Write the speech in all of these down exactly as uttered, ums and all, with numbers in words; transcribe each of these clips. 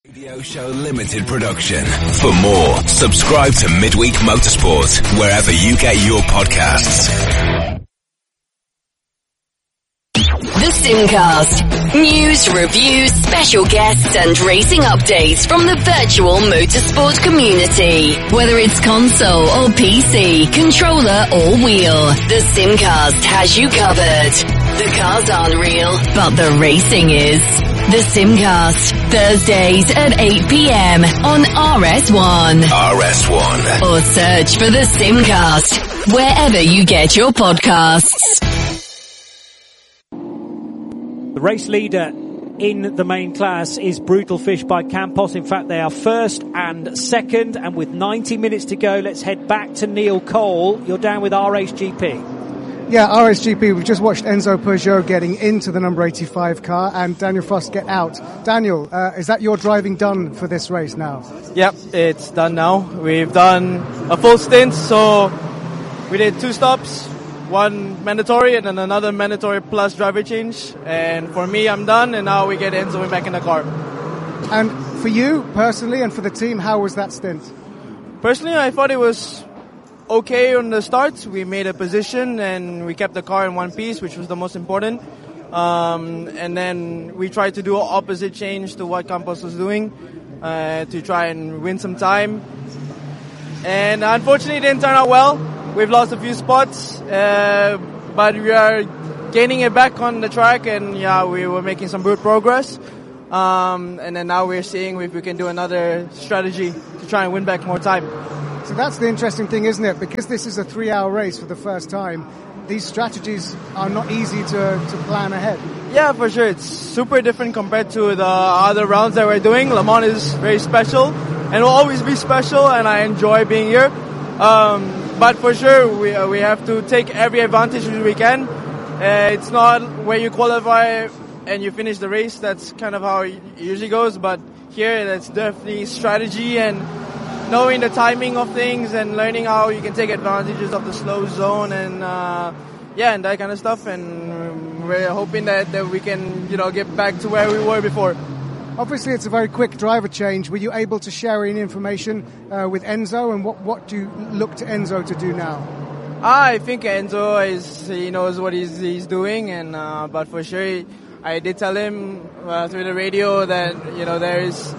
Radio Show Limited production. For more, subscribe to Midweek Motorsport wherever you get your podcasts. The Simcast. News, reviews, special guests and racing updates from the virtual motorsport community. Whether it's console or P C, controller or wheel, the Simcast has you covered. The cars aren't real, but the racing is. The Simcast, Thursdays at eight p.m. on R S one. R S one. Or search for The Simcast wherever you get your podcasts. The race leader in the main class is Brutal Fish by Campos. In fact, they are first and second. And with ninety minutes to go, let's head back to Neil Cole. You're down with R H G P. Yeah, R S G P, we've just watched Enzo Peugeot getting into the number eighty-five car and Daniel Frost get out. Daniel, uh, is that your driving done for this race now? Yep, it's done now. We've done a full stint, so we did two stops, one mandatory and then another mandatory plus driver change. And for me, I'm done, and now we get Enzo back in the car. And for you, personally, and for the team, how was that stint? Personally, I thought it was okay on the start. We made a position and we kept the car in one piece, which was the most important. Um, and then we tried to do an opposite change to what Campos was doing uh, to try and win some time. And unfortunately, it didn't turn out well. We've lost a few spots, uh, but we are gaining it back on the track, and yeah, we were making some good progress. Um, and then now we're seeing if we can do another strategy to try and win back more time. So that's the interesting thing, isn't it? Because this is a three-hour race for the first time, these strategies are not easy to, to plan ahead. Yeah, for sure. It's super different compared to the other rounds that we're doing. Le Mans is very special and will always be special, and I enjoy being here. Um, but for sure, we uh, we have to take every advantage we can. Uh, it's not where you qualify and you finish the race. That's kind of how it usually goes. But here, that's definitely strategy and knowing the timing of things and learning how you can take advantages of the slow zone and uh, yeah, and that kind of stuff. And we're hoping that, that we can, you know, get back to where we were before. Obviously, it's a very quick driver change. Were you able to share any information uh, with Enzo, and what, what do you look to Enzo to do now? I think Enzo is he knows what he's he's doing, and uh, but for sure, I did tell him uh, through the radio that you know there is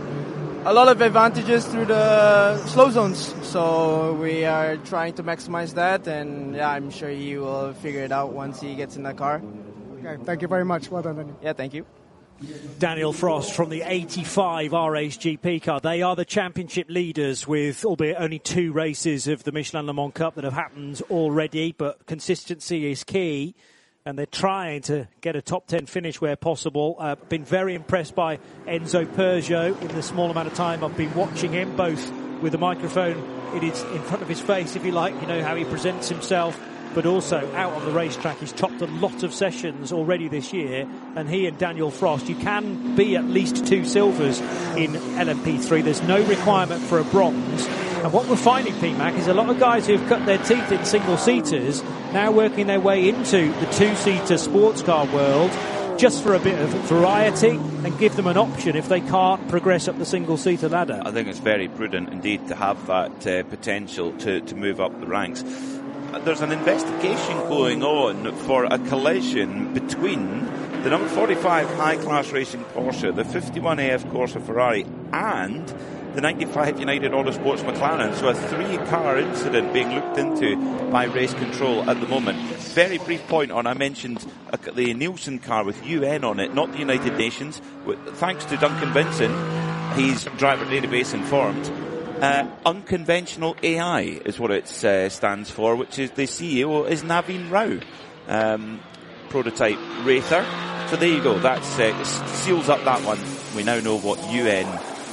a lot of advantages through the slow zones, so we are trying to maximize that, and yeah, I'm sure he will figure it out once he gets in the car. Okay, thank you very much. Well done, Daniel. Yeah, thank you. Daniel Frost from the eighty-five R H G P car. They are the championship leaders with, albeit only two races of the Michelin Le Mans Cup that have happened already, but consistency is key. And they're trying to get a top ten finish where possible. Uh, been very impressed by Enzo Peugeot in the small amount of time I've been watching him, both with the microphone in, his, in front of his face, if you like, you know, how he presents himself, but also out on the racetrack. He's topped a lot of sessions already this year, and he and Daniel Frost, you can be at least two silvers in L M P three. There's no requirement for a bronze. And what we're finding, P MAC, is a lot of guys who've cut their teeth in single-seaters now working their way into the two-seater sports car world just for a bit of variety and give them an option if they can't progress up the single-seater ladder. I think it's very prudent indeed to have that uh, potential to, to move up the ranks. There's an investigation going on for a collision between the number forty-five high-class racing Porsche, the fifty-one A F Corsa Ferrari, and the ninety-five United Autosports McLaren. So a three-car incident being looked into by race control at the moment. Very brief point on, I mentioned the Nielsen car with U N on it, not the United Nations. Thanks to Duncan Vincent, his driver database informed. Uh, unconventional A I is what it uh, stands for, which is the C E O is Naveen Rao, um, prototype Rather. So there you go. That uh, seals up that one. We now know what U N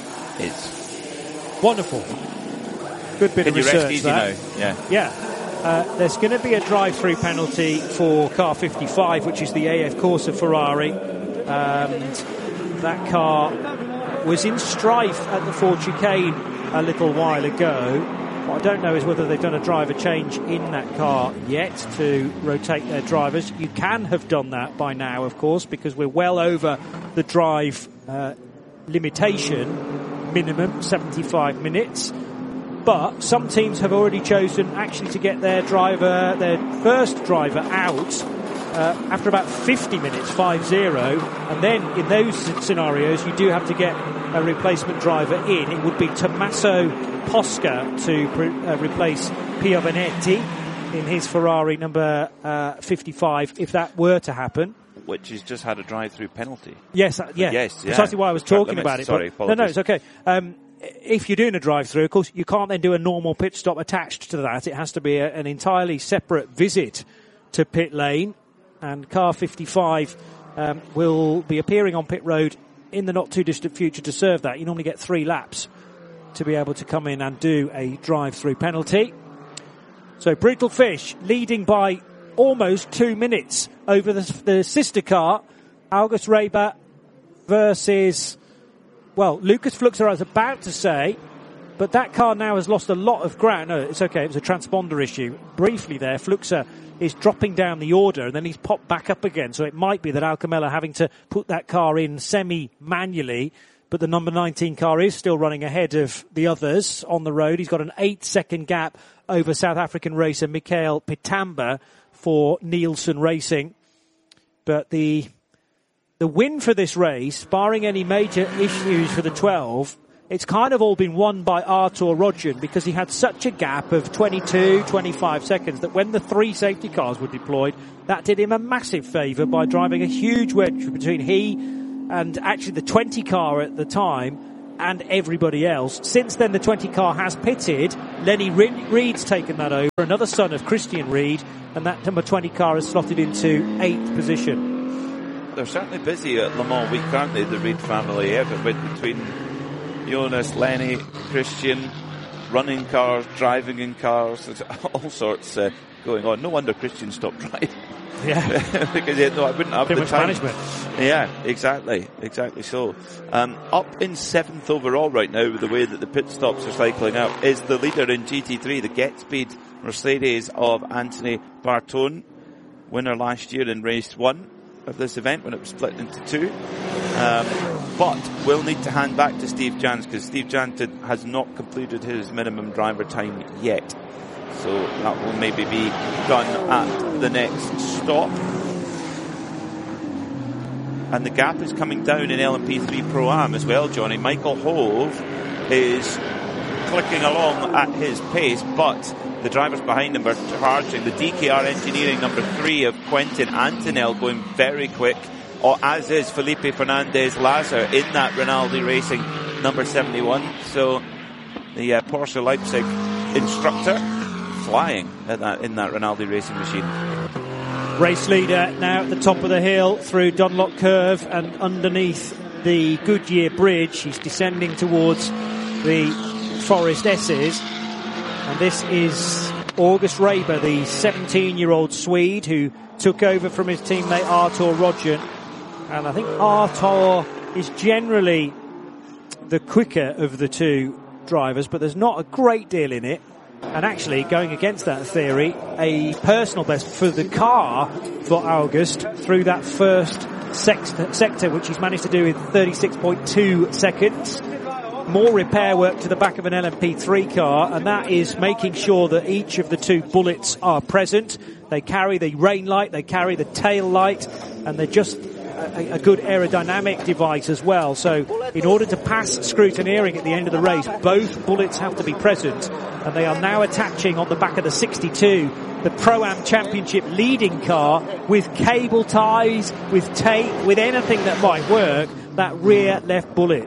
is. Wonderful. Good bit Can of you research. Rest easy that. now? Yeah. Yeah. Uh, there's going to be a drive-through penalty for car fifty-five, which is the A F Corsa Ferrari. Um, that car was in strife at the Ford Chicane a little while ago. What I don't know is whether they've done a driver change in that car yet to rotate their drivers. You can have done that by now, of course, because we're well over the drive uh, limitation, minimum seventy-five minutes. But some teams have already chosen actually to get their driver, their first driver out uh, after about fifty minutes, five zero. And then in those scenarios, you do have to get a replacement driver in. It would be Tommaso Posca to pre- uh, replace Piovanetti in his Ferrari number uh, fifty-five, if that were to happen. Which has just had a drive-through penalty. Yes, uh, yeah. Yes, yeah. Precisely why I was talking limits. about it. Sorry, but, no, no, it's okay. Um, if you're doing a drive-through, of course, you can't then do a normal pit stop attached to that. It has to be a, an entirely separate visit to pit lane. And car fifty-five um, will be appearing on pit road in the not-too-distant future to serve that. You normally get three laps to be able to come in and do a drive-through penalty. So Brutal Fish leading by almost two minutes over the, the sister car, August Reber versus, well, Lucas Fluxer, I was about to say, but that car now has lost a lot of ground. No, it's okay, it was a transponder issue. Briefly there, Fluxer is dropping down the order and then he's popped back up again. So it might be that Alcamella having to put that car in semi-manually, but the number nineteen car is still running ahead of the others on the road. He's got an eight-second gap over South African racer Mikael Pitamba for Nielsen Racing. But the the win for this race, barring any major issues for the twelve, it's kind of all been won by Artur Rodjan because he had such a gap of twenty-two, twenty-five seconds that when the three safety cars were deployed, that did him a massive favour by driving a huge wedge between he and actually the twenty car at the time and everybody else. Since then, the twenty car has pitted. Lenny Reed's taken that over, another son of Christian Reed, and that number twenty car has slotted into eighth position. They're certainly busy at Le Mans week, aren't they, the Reed family? Everybody between Jonas, Lenny, Christian, running cars, driving in cars, there's all sorts uh, going on. No wonder Christian stopped driving. Yeah. Because yeah, no, I wouldn't have Too the much time. management. Yeah, exactly, exactly so. Um, up in seventh overall right now with the way that the pit stops are cycling out is the leader in G T three, the Get Speed Mercedes of Anthony Bartone, winner last year in race one of this event when it was split into two. Um, but we'll need to hand back to Steve Jans because Steve Jans has not completed his minimum driver time yet. So that will maybe be done at the next stop. And the gap is coming down in L M P three Pro-Am as well, Johnny. Michael Hove is clicking along at his pace, but the drivers behind him are charging. The D K R Engineering number three of Quentin Antonell going very quick, or as is Felipe Fernandez Lazar in that Rinaldi Racing number seventy-one. So the uh, Porsche Leipzig instructor flying at that, in that Rinaldi Racing machine. Race leader now at the top of the hill through Dunlop Curve and underneath the Goodyear Bridge. He's descending towards the Forest S's. And this is August Reber, the seventeen-year-old Swede who took over from his teammate Artur Rodjan. And I think Artur is generally the quicker of the two drivers, but there's not a great deal in it. And actually, going against that theory, a personal best for the car for August through that first sext- sector, which he's managed to do in thirty-six point two seconds. More repair work to the back of an L M P three car, and that is making sure that each of the two bullets are present. They carry the rain light, they carry the tail light, and they're just a, a good aerodynamic device as well. So in order to pass scrutineering at the end of the race, both bullets have to be present, and they are now attaching on the back of the sixty-two, the Pro-Am Championship leading car, with cable ties, with tape, with anything that might work, that rear left bullet.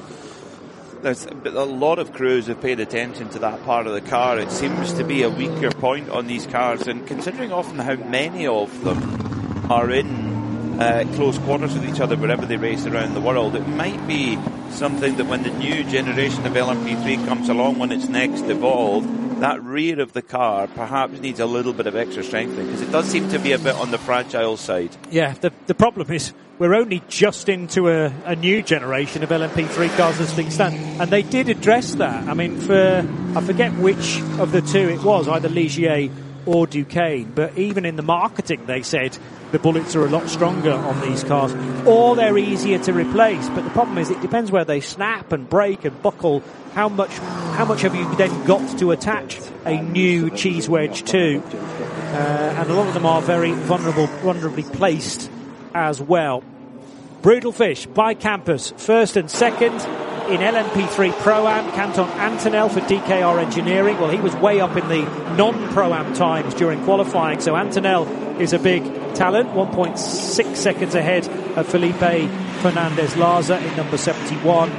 There's a lot of crews have paid attention to that part of the car. It seems to be a weaker point on these cars, and considering often how many of them are in uh, close quarters with each other wherever they race around the world, it might be something that when the new generation of L M P three comes along, when it's next evolved, that rear of the car perhaps needs a little bit of extra strengthening, because it does seem to be a bit on the fragile side. Yeah, the, the problem is we're only just into a, a new generation of L M P three cars as things stand. And they did address that. I mean, for, I forget which of the two it was, either Ligier or Duquesne. But even in the marketing, they said the bullets are a lot stronger on these cars, or they're easier to replace. But the problem is, it depends where they snap and break and buckle. How much, how much have you then got to attach a new cheese wedge to? Uh, and a lot of them are very vulnerable, vulnerably placed as well. Brutal Fish by Campus, first and second in L M P three Pro-Am. Canton Antonell for D K R Engineering. Well, he was way up in the non-Pro-Am times during qualifying, so Antonell is a big talent, one point six seconds ahead of Felipe Fernandez-Laza in number seventy-one.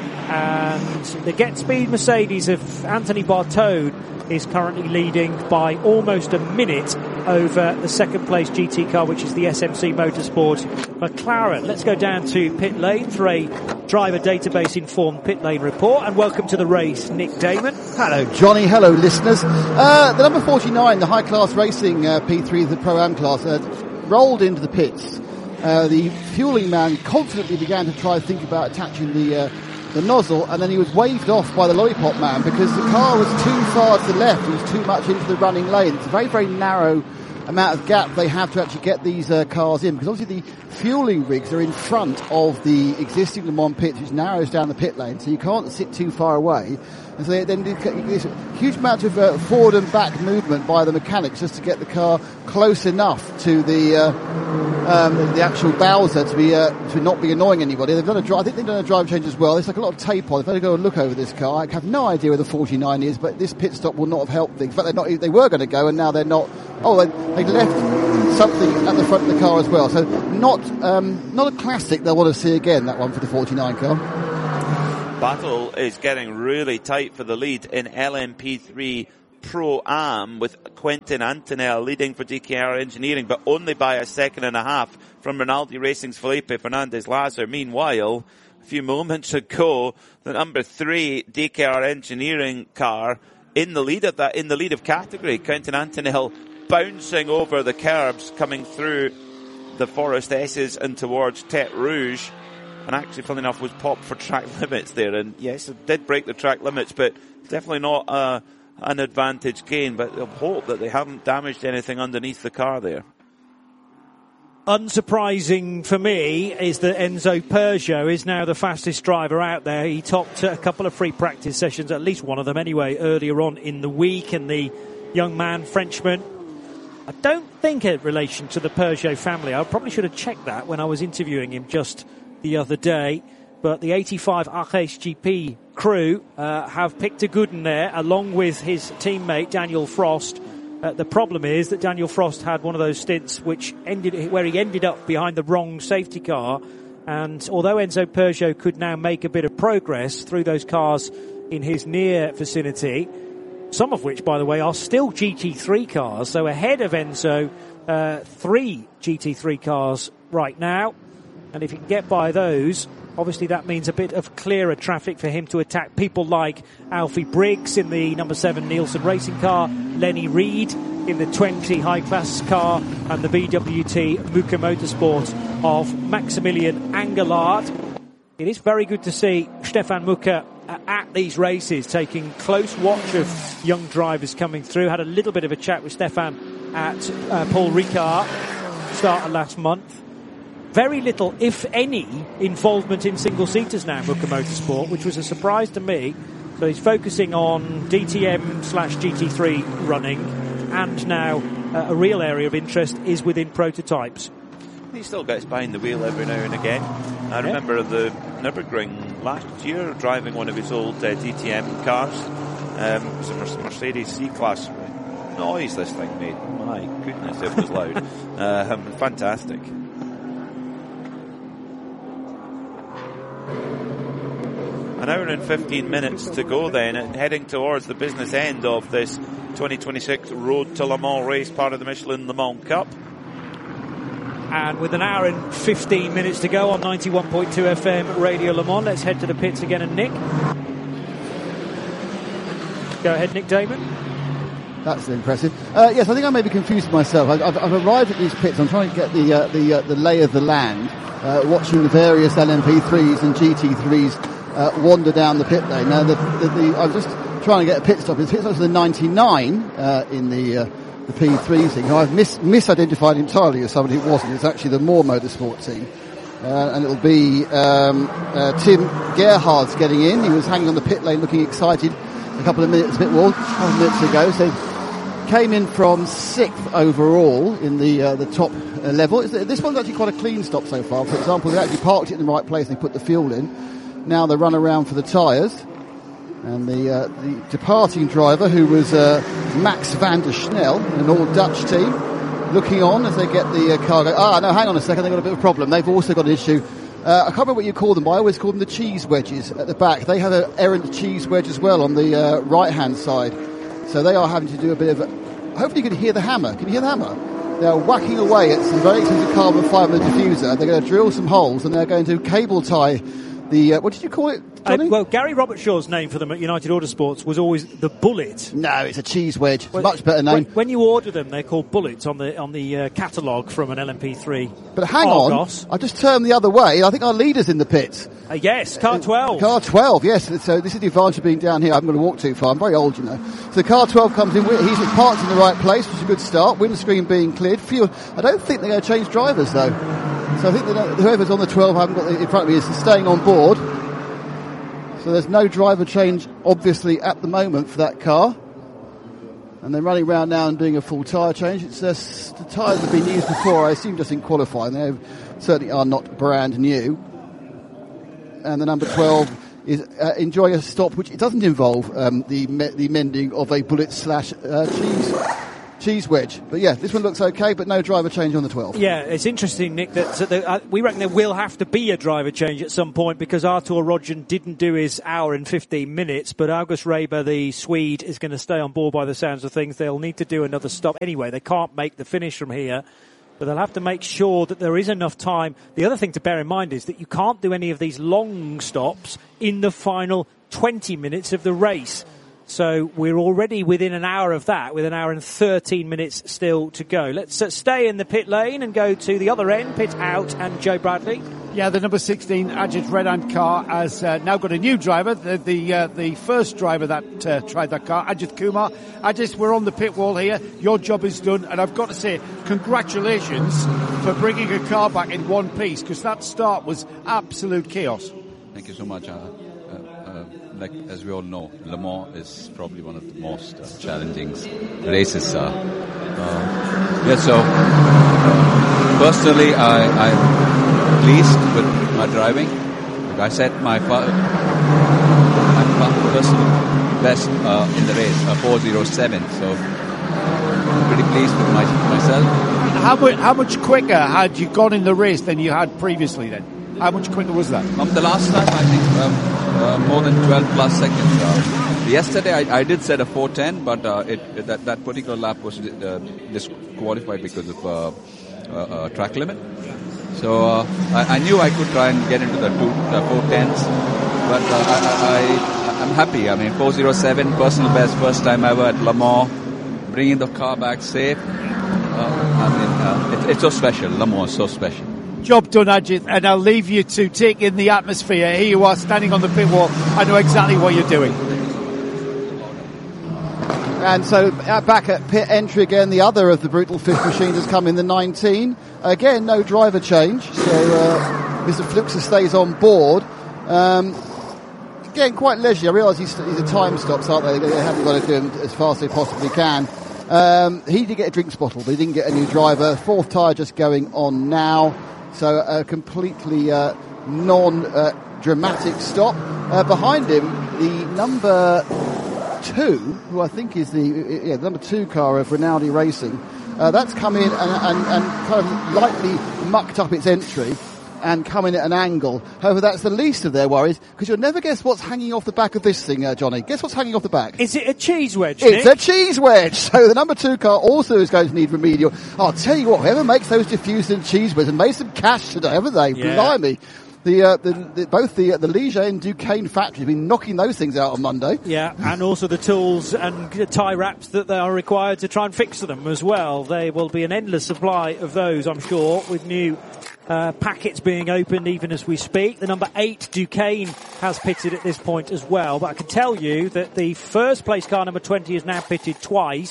And the Get Speed Mercedes of Anthony Bartone is currently leading by almost a minute over the second place G T car, which is the S M C Motorsport McLaren. Let's go down to pit lane for a driver database informed pit lane report, and welcome to the race, Nick Damon. Hello Johnny, hello listeners. Uh, the number forty-nine, the high class racing uh, P three, the Pro-Am class, uh, rolled into the pits. Uh, the fueling man confidently began to try to think about attaching the uh, the nozzle, and then he was waved off by the lollipop man because the car was too far to the left. It was too much into the running lane. It's a very, very narrow amount of gap they have to actually get these uh, cars in, because obviously the fueling rigs are in front of the existing Le Mans pits, which narrows down the pit lane, so you can't sit too far away. And so they then do this huge amount of uh, forward and back movement by the mechanics just to get the car close enough to the uh, um, the actual Bowser to be uh, to not be annoying anybody. They've done a dri- I think they've done a drive change as well. There's like a lot of tape on. If I go and look over this car, I have no idea where the forty-nine is, but this pit stop will not have helped things. In fact, they're not, they were going to go, and now they're not. Oh, they, they left something at the front of the car as well. So not um, not a classic they'll want to see again, that one for the forty-nine car. Battle is getting really tight for the lead in L M P three Pro-Am, with Quentin Antonell leading for D K R Engineering, but only by a second and a half from Rinaldi Racing's Felipe Fernandez-Laza. Meanwhile, a few moments ago, the number three D K R Engineering car in the lead of that, in the lead of category, Quentin Antonell bouncing over the curbs, coming through the Forest S's and towards Tete Rouge. And actually, funnily enough, was popped for track limits there. And yes, it did break the track limits, but definitely not uh, an advantage gain. But I hope that they haven't damaged anything underneath the car there. Unsurprising for me is that Enzo Peugeot is now the fastest driver out there. He topped a couple of free practice sessions, at least one of them anyway, earlier on in the week. And the young man, Frenchman, I don't think in relation to the Peugeot family. I probably should have checked that when I was interviewing him just the other day, but the eighty-five R H G P crew uh, have picked a good one there, along with his teammate Daniel Frost. Uh, the problem is that Daniel Frost had one of those stints which ended where he ended up behind the wrong safety car, and although Enzo Peugeot could now make a bit of progress through those cars in his near vicinity, some of which, by the way, are still G T three cars, so ahead of Enzo, uh, three G T three cars right now. And if he can get by those, obviously that means a bit of clearer traffic for him to attack people like Alfie Briggs in the number seven Nielsen racing car, Lenny Reed in the twenty high-class car, and the B W T Muka Motorsport of Maximilian Engelhardt. It is very good to see Stefan Muka at these races, taking close watch of young drivers coming through. Had a little bit of a chat with Stefan at uh, Paul Ricard start of last month. Very little, if any, involvement in single-seaters now, Muka Motorsport, which was a surprise to me. So he's focusing on D T M slash G T three running, and now uh, a real area of interest is within prototypes. He still gets behind the wheel every now and again. I yeah. remember the Nürburgring last year driving one of his old uh, D T M cars. Um, it was a Mercedes C-Class. Noise this thing made. My goodness, it was loud. um, fantastic. An hour and fifteen minutes to go then, and heading towards the business end of this twenty twenty-six Road to Le Mans race, part of the Michelin Le Mans Cup. And with an hour and fifteen minutes to go on ninety-one point two F M Radio Le Mans, let's head to the pits again. And Nick, go ahead, Nick Damon. That's impressive. Uh, yes, I think I may be confused myself. I've, I've arrived at these pits. I'm trying to get the uh, the uh, the lay of the land, uh, watching the various L M P threes and G T threes Uh, wander down the pit lane. Now, the, the, the, I'm just trying to get a pit stop. The pit stop is the ninety-nine uh, in the uh, the P three thing. I've mis- misidentified entirely as somebody it wasn't. It's actually the Moore Motorsport team. Uh, and it'll be um, uh, Tim Gerhard's getting in. He was hanging on the pit lane looking excited a couple of minutes, a bit more, a couple of minutes ago. So came in from sixth overall in the uh, the top uh, level. It's, this one's actually quite a clean stop so far. For example, they actually parked it in the right place and they put the fuel in. Now they run around for the tyres. And the uh, the departing driver, who was uh, Max van der Snel, an all-Dutch team, looking on as they get the uh, car go, ah, no, hang on a second, they've got a bit of a problem. They've also got an issue. Uh, I can't remember what you call them, but I always call them the cheese wedges at the back. They have an errant cheese wedge as well on the uh, right-hand side. So they are having to do a bit of a... Hopefully you can hear the hammer. Can you hear the hammer? They're whacking away at some very expensive carbon fibre diffuser. They're going to drill some holes and they're going to cable tie the... Uh, what did you call it, Johnny? Uh, well, Gary Robertshaw's name for them at United Autosports was always the Bullet. No, it's a cheese wedge. It's well, a much better name. When, when you order them, they're called Bullets on the on the uh, catalogue from an L M P three. But hang Argos. on, I just turned the other way. I think our leader's in the pits. Uh, yes, car twelve. Car twelve, yes. So this is the advantage of being down here. I'm going to walk too far. I'm very old, you know. So car twelve comes in. He's parked in the right place, which is a good start. Windscreen being cleared. Fuel. I don't think they're going to change drivers, though. So I think that whoever's on the twelve, I haven't got it in front of me, is staying on board. So there's no driver change, obviously, at the moment for that car. And they're running around now and doing a full tyre change. It's uh, the tyres have been used before, I assume, just in qualifying. They certainly are not brand new. And the number twelve is uh, enjoying a stop, which it doesn't involve um, the me- the mending of a bullet slash uh, cheese cheese wedge. But yeah, this one looks okay, but no driver change on the twelve. Yeah, it's interesting, Nick, that so the, uh, we reckon there will have to be a driver change at some point because Artur Rodgen didn't do his hour and fifteen minutes, but August Reber, the Swede, is going to stay on board by the sounds of things. They'll need to do another stop anyway. They can't make the finish from here, but they'll have to make sure that there is enough time. The other thing to bear in mind is that you can't do any of these long stops in the final twenty minutes of the race. So we're already within an hour of that, with an hour and thirteen minutes still to go. Let's uh, stay in the pit lane and go to the other end, pit out, and Joe Bradley. Yeah, the number sixteen Ajit Redheim car has uh, now got a new driver, the the, uh, the first driver that uh, tried that car, Ajit Kumar. Ajit, we're on the pit wall here. Your job is done, and I've got to say, congratulations for bringing a car back in one piece, because that start was absolute chaos. Thank you so much. Uh, Like, as we all know, Le Mans is probably one of the most uh, challenging races. Uh, uh, yeah, so uh, personally, I, I'm pleased with my driving. Like I set my, my personal best uh, in the race, uh, four oh seven. So I'm pretty pleased with my, myself. How much, how much quicker had you gone in the race than you had previously then? How much quicker was that? Um, the last time, I think, um, uh, more than twelve plus seconds. Uh, yesterday, I, I did set a four ten, but uh, it, it, that, that particular lap was uh, disqualified because of uh, uh, uh, track limit. So uh, I, I knew I could try and get into the two, uh, four tens, but uh, I, I, I'm happy. I mean, four oh seven, personal best, first time ever at Le Mans, bringing the car back safe. Uh, I mean, uh, it, it's so special. Le Mans is so special. Job done, Ajit, and I'll leave you to take in the atmosphere. Here you are, standing on the pit wall. I know exactly what you're doing. And so uh, back at pit entry again, the other of the brutal fifth machines has come in, the nineteen. Again, no driver change, so uh, Mister Fluxer stays on board. Um, again, quite leisurely. I realise he's, he's a time stops, aren't they? They haven't got to do them as fast as they possibly can. Um, he did get a drinks bottle, but he didn't get a new driver. Fourth tyre just going on now. So a completely uh, non-dramatic uh, stop. Uh, behind him, the number two, who I think is the yeah the number two car of Rinaldi Racing, uh, that's come in and, and, and kind of lightly mucked up its entry and come in at an angle. However, that's the least of their worries, because you'll never guess what's hanging off the back of this thing, uh, Johnny. Guess what's hanging off the back? Is it a cheese wedge, It's Nick? a cheese wedge. So the number two car also is going to need remedial. I'll tell you what, whoever makes those diffusers and cheese wedges and made some cash today, haven't they? Yeah. Blimey. The, uh, the, the both the uh, the Ligier and Duquesne factories have been knocking those things out on Monday. Yeah, and also the tools and tie wraps that they are required to try and fix them as well. There will be an endless supply of those, I'm sure, with new uh, packets being opened even as we speak. The number eight Duquesne has pitted at this point as well, but I can tell you that the first place car, number twenty, is now pitted twice.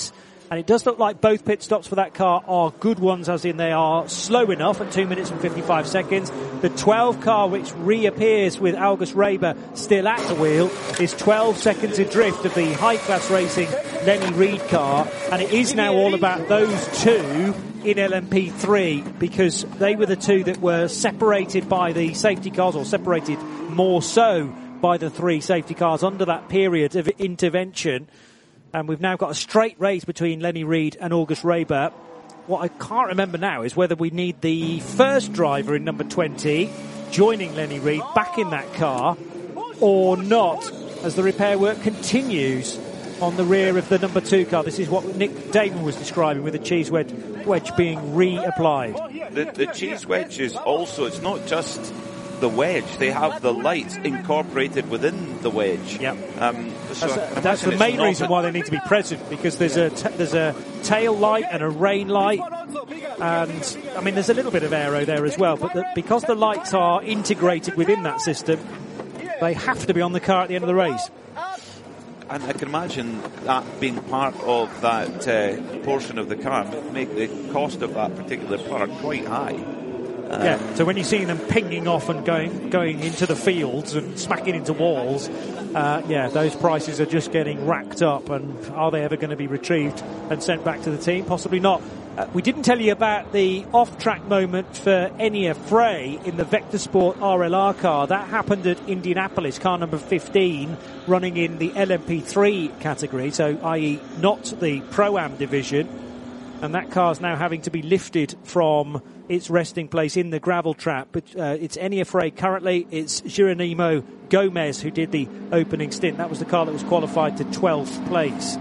And it does look like both pit stops for that car are good ones, as in they are slow enough at two minutes and fifty-five seconds. The twelve car, which reappears with August Reber still at the wheel, is twelve seconds adrift of the high-class racing Lenny Reed car. And it is now all about those two in L M P three, because they were the two that were separated by the safety cars, or separated more so by the three safety cars under that period of intervention. And we've now got a straight race between Lenny Reed and August Reber. What I can't remember now is whether we need the first driver in number twenty joining Lenny Reed back in that car or not, as the repair work continues on the rear of the number two car. This is what Nick Damon was describing, with the cheese wedge, wedge being reapplied. The, the cheese wedge is also, it's not just the wedge, they have the lights incorporated within the wedge. Yeah, um, so that's, that's the main reason a... why they need to be present, because there's a t- there's a tail light and a rain light, and I mean there's a little bit of aero there as well, but the, because the lights are integrated within that system, they have to be on the car at the end of the race. And I can imagine that being part of that uh, portion of the car make the cost of that particular part quite high. Um, yeah, so when you're seeing them pinging off and going going into the fields and smacking into walls, uh, yeah, those prices are just getting racked up. And are they ever going to be retrieved and sent back to the team? Possibly not. Uh, we didn't tell you about the off-track moment for Enya Frey in the Vector Sport R L R car. That happened at Indianapolis, car number fifteen, running in the L M P three category, so that is not the Pro-Am division. And that car's now having to be lifted from its resting place in the gravel trap. But uh, it's Enya Frey currently. It's Geronimo Gomez who did the opening stint. That was the car that was qualified to twelfth place.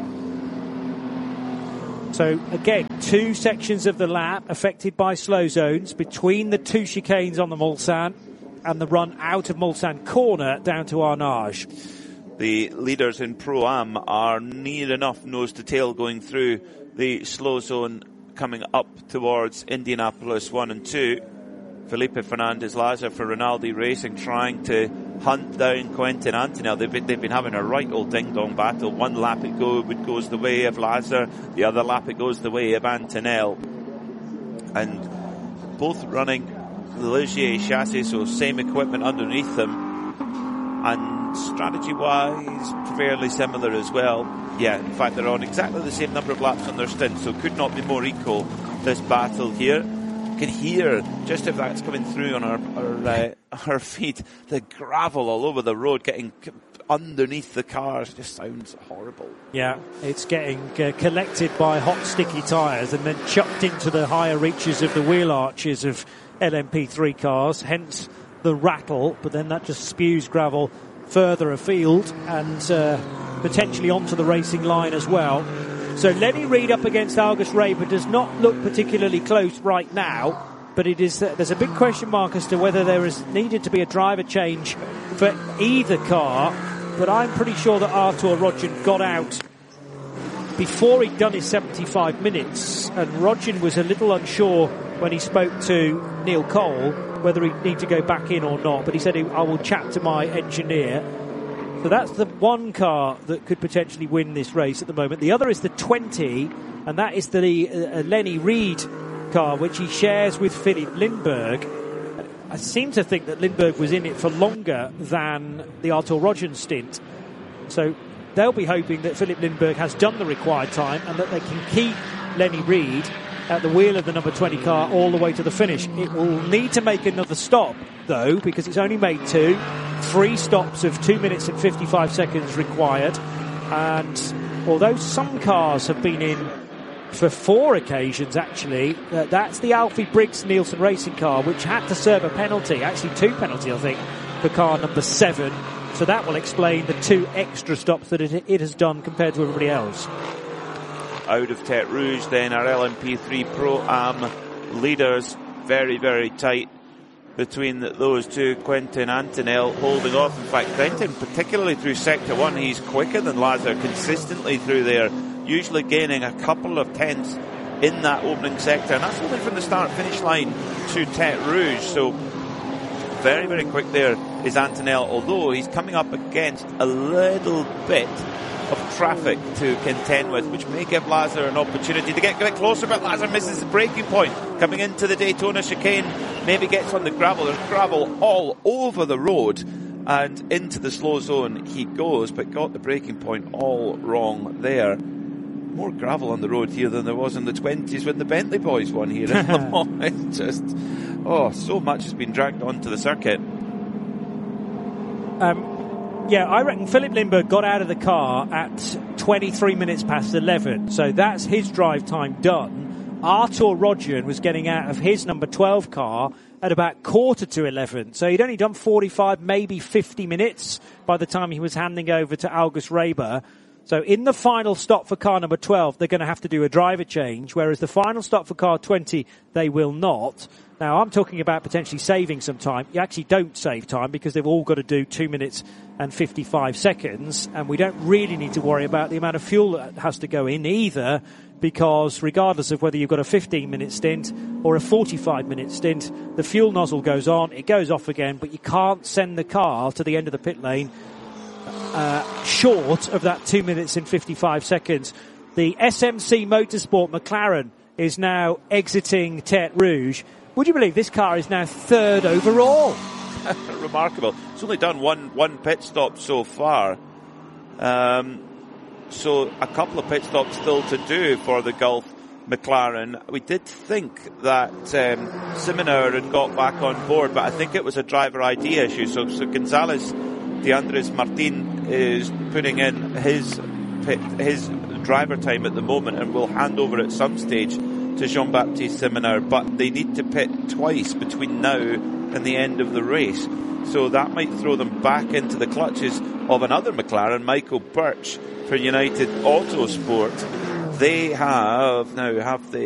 So again, two sections of the lap affected by slow zones between the two chicanes on the Mulsanne and the run out of Mulsanne corner down to Arnage. The leaders in Pro-Am are near enough nose to tail going through the slow zone coming up towards Indianapolis one and two. Felipe Fernandez-Lazar for Rinaldi Racing trying to hunt down Quentin Antonelli. They've been, they've been having a right old ding-dong battle. One lap it go, it goes the way of Lazar, the other lap it goes the way of Antonelli. And both running the Ligier chassis, so same equipment underneath them. And strategy-wise, fairly similar as well. Yeah, in fact, they're on exactly the same number of laps on their stint, so could not be more equal, this battle here. You can hear, just if that's coming through on our our, uh, our feet, the gravel all over the road getting underneath the cars. It just sounds horrible. Yeah, it's getting uh, collected by hot, sticky tyres and then chucked into the higher reaches of the wheel arches of L M P three cars, hence the rattle, but then that just spews gravel further afield and uh, potentially onto the racing line as well. So Lenny Reed up against August Reber does not look particularly close right now, but it is uh, there's a big question mark as to whether there is needed to be a driver change for either car, but I'm pretty sure that Artur Rodgin got out before he'd done his seventy-five minutes, and Rodgin was a little unsure when he spoke to Neil Cole whether he'd need to go back in or not, but he said, he, I will chat to my engineer. So that's the one car that could potentially win this race at the moment. The other is the twenty, and that is the uh, Lenny Reed car, which he shares with Philip Lindbergh. I seem to think that Lindbergh was in it for longer than the Artur Rodgin stint. So they'll be hoping that Philip Lindbergh has done the required time and that they can keep Lenny Reed at the wheel of the number twenty car all the way to the finish. It will need to make another stop, though, because it's only made two. Three stops of two minutes and fifty-five seconds required. And although some cars have been in for four occasions, actually, uh, that's the Alfie Briggs Nielsen racing car, which had to serve a penalty, actually two penalties, I think, for car number seven. So that will explain the two extra stops that it, it has done compared to everybody else. Out of Tete Rouge, then, our L M P three Pro-Am leaders, very, very tight between those two. Quentin Antonelli holding off. In fact, Quentin, particularly through sector one, he's quicker than Lazar consistently through there, usually gaining a couple of tenths in that opening sector, and that's only from the start-finish line to Tete Rouge. So very, very quick there is Antonelli, although he's coming up against a little bit of traffic to contend with, which may give Lazar an opportunity to get a bit closer, but Lazar misses the breaking point. Coming into the Daytona chicane, maybe gets on the gravel. There's gravel all over the road, and into the slow zone he goes, but got the breaking point all wrong there. More gravel on the road here than there was in the twenties when the Bentley boys won here in Le Mans. It's just, oh, so much has been dragged onto the circuit. Um, yeah, I reckon Philip Lindbergh got out of the car at twenty-three minutes past eleven, so that's his drive time done. Artur Rodjan was getting out of his number twelve car at about quarter to eleven, so he'd only done forty-five, maybe fifty minutes by the time he was handing over to August Reber. So in the final stop for car number twelve, they're going to have to do a driver change, whereas the final stop for car twenty, they will not. Now, I'm talking about potentially saving some time. You actually don't save time because they've all got to do two minutes and fifty-five seconds, and we don't really need to worry about the amount of fuel that has to go in either, because regardless of whether you've got a fifteen minute stint or a forty-five minute stint, the fuel nozzle goes on, it goes off again, but you can't send the car to the end of the pit lane Uh, short of that two minutes and fifty-five seconds. The S M C Motorsport McLaren is now exiting Tertre Rouge. Would you believe this car is now third overall? Remarkable. It's only done one one pit stop so far. Um, so a couple of pit stops still to do for the Gulf McLaren. We did think that um, Simonauer had got back on board, but I think it was a driver I D issue. So, so Gonzalez de Andres Martin is putting in his pit, his driver time at the moment, and will hand over at some stage to Jean-Baptiste Simonauer, but they need to pit twice between now and the end of the race. So that might throw them back into the clutches of another McLaren, Michael Birch, for United Autosport. They have, now have they